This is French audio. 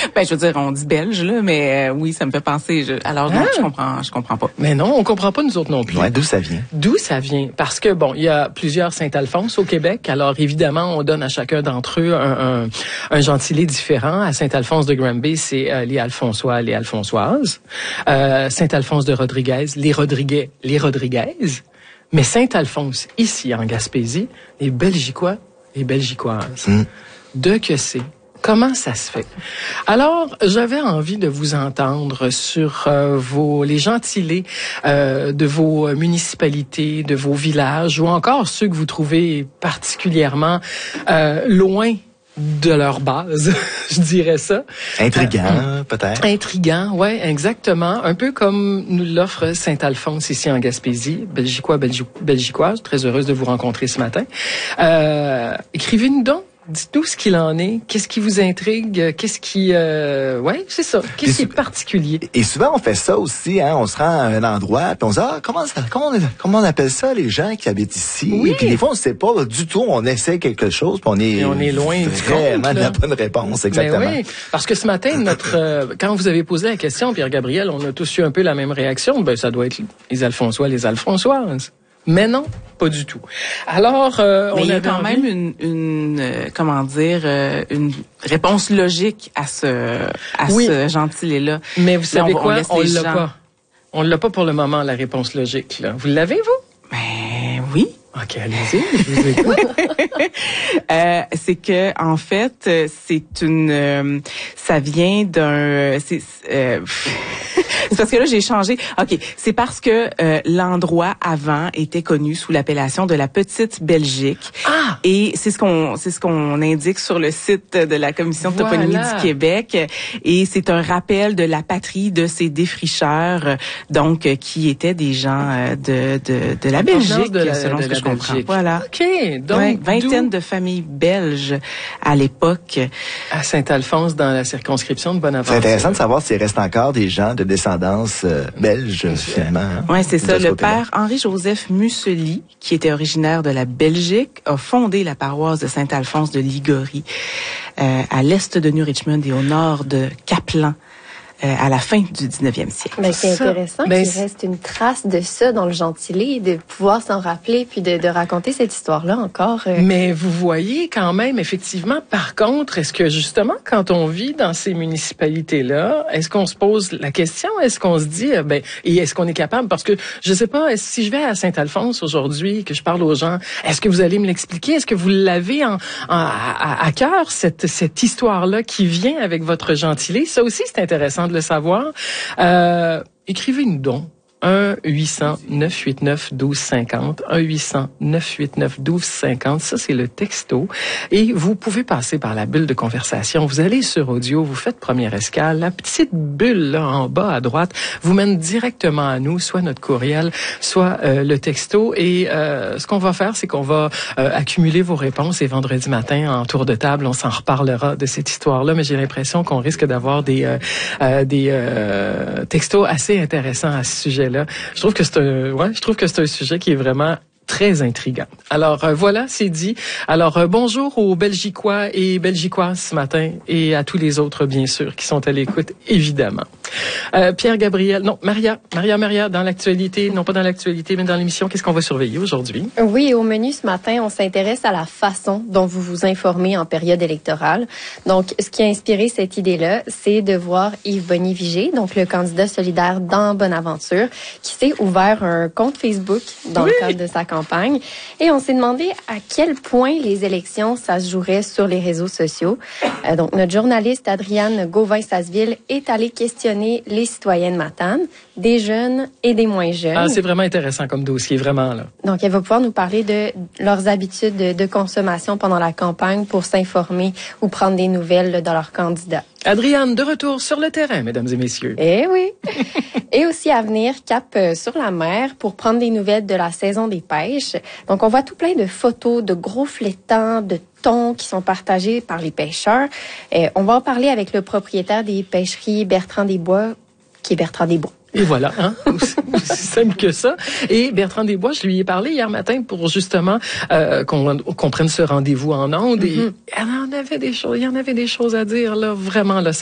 Ben, je veux dire, on dit belge, là, mais oui, ça me fait penser. Alors, non, je comprends pas. Mais non, on comprend pas nous autres non plus. Ouais, d'où ça vient? D'où ça vient? Parce que, bon, il y a plusieurs Saint-Alphonse au Québec. Alors, évidemment, on donne à chacun d'entre eux un gentilé différent. À Saint-Alphonse de Granby, c'est les Alphonsois, les Alphonsoises. Saint-Alphonse de Rodriguez, les Rodriguais, les Rodriguaises. Mais Saint-Alphonse, ici, en Gaspésie, les Belgicois, les Belgicoises. De que c'est? Comment ça se fait? Alors, j'avais envie de vous entendre sur les gentilés de vos municipalités, de vos villages, ou encore ceux que vous trouvez particulièrement loin de leur base, je dirais ça. Intriguant, peut-être. Intriguant, ouais, exactement. Un peu comme nous l'offre Saint-Alphonse ici en Gaspésie. Belgicois, Belgicoise, très heureuse de vous rencontrer ce matin. Écrivez-nous donc. Dites-nous ce qu'il en est. Qu'est-ce qui vous intrigue? Qu'est-ce qui... ouais, c'est ça. Qu'est-ce qui est particulier? Et souvent, on fait ça aussi, hein. On se rend à un endroit, puis on se dit, comment on appelle ça, les gens qui habitent ici? Oui. Puis des fois, on ne sait pas du tout. On essaie quelque chose, puis on est loin du vraiment compte, de la bonne réponse, exactement. Ben oui, parce que ce matin, quand vous avez posé la question, Pierre-Gabriel, on a tous eu un peu la même réaction. Ben, ça doit être les Alphonsois, les Alphonsoises. Mais non, pas du tout. Alors, mais il y a quand même une réponse logique à ce gentilé-là. Mais vous savez quoi? On l'a pas. On l'a pas pour le moment, la réponse logique, là. Vous l'avez, vous? Ben, oui. OK, allez-y, je vous écoute. C'est que, en fait, ça vient d'un, c'est parce que là, j'ai changé. OK. C'est parce que l'endroit avant était connu sous l'appellation de la Petite Belgique. Ah! Et c'est ce qu'on indique sur le site de la Commission de toponymie du Québec. Et c'est un rappel de la patrie de ces défricheurs, donc, qui étaient des gens de la Belgique, selon ce que je comprends. Voilà. OK. Donc, vingtaine de familles belges à l'époque. À Saint-Alphonse, dans la circonscription de Bonaventure. C'est intéressant de savoir s'il reste encore des gens de descendance belge, finalement. Oui, c'est ça. Le père Henri-Joseph Mussely, qui était originaire de la Belgique, a fondé la paroisse de Saint-Alphonse de Ligorie, à l'est de New Richmond et au nord de Kaplan, à la fin du 19e siècle. Ben, c'est intéressant qu'il reste une trace de ça dans le gentilé, de pouvoir s'en rappeler puis de raconter cette histoire-là encore. Mais vous voyez quand même, effectivement, par contre, est-ce que justement, quand on vit dans ces municipalités-là, est-ce qu'on se pose la question, est-ce qu'on se dit, et est-ce qu'on est capable, parce que je sais pas, si je vais à Saint-Alphonse aujourd'hui, que je parle aux gens, est-ce que vous allez me l'expliquer? Est-ce que vous l'avez à cœur, cette histoire-là qui vient avec votre gentilé? Ça aussi, c'est intéressant de le savoir. Écrivez-nous donc 1-800-989-1250. 1-800-989-1250. Ça, c'est le texto. Et vous pouvez passer par la bulle de conversation. Vous allez sur audio, vous faites première escale. La petite bulle, là, en bas à droite, vous mène directement à nous, soit notre courriel, soit le texto. Et ce qu'on va faire, c'est qu'on va accumuler vos réponses. Et vendredi matin, en tour de table, on s'en reparlera de cette histoire-là. Mais j'ai l'impression qu'on risque d'avoir des textos assez intéressants à ce sujet-là. Je trouve que c'est un sujet qui est vraiment très intriguant. Alors voilà, c'est dit. Alors bonjour aux Belgicois et Belgicoises ce matin et à tous les autres bien sûr qui sont à l'écoute évidemment. Pierre-Gabriel, non, Maria, dans l'actualité, non pas dans l'actualité mais dans l'émission, qu'est-ce qu'on va surveiller aujourd'hui? Oui, au menu ce matin, on s'intéresse à la façon dont vous vous informez en période électorale. Donc ce qui a inspiré cette idée-là, c'est de voir Yves Bonny-Vigé, donc le candidat solidaire dans Bonaventure, qui s'est ouvert un compte Facebook dans le cadre de sa campagne. Et on s'est demandé à quel point les élections, ça se jouerait sur les réseaux sociaux. Donc, notre journaliste Adriane Gauvin-Sasseville est allée questionner les citoyens de Matane, des jeunes et des moins jeunes. Ah, c'est vraiment intéressant comme dossier, vraiment, là. Donc, elle va pouvoir nous parler de leurs habitudes de consommation pendant la campagne pour s'informer ou prendre des nouvelles de leurs candidats. Adriane, de retour sur le terrain, mesdames et messieurs. Eh oui! Et aussi à venir, cap sur la mer pour prendre des nouvelles de la saison des pêches. Donc, on voit tout plein de photos de gros flétans, de thons qui sont partagés par les pêcheurs. On va en parler avec le propriétaire des pêcheries Bertrand Desbois, qui est Bertrand Desbois. Et voilà, hein, aussi simple que ça. Et Bertrand Desbois, je lui ai parlé hier matin pour justement qu'on prenne ce rendez-vous en ondes. Et il y en avait des choses à dire là, vraiment là.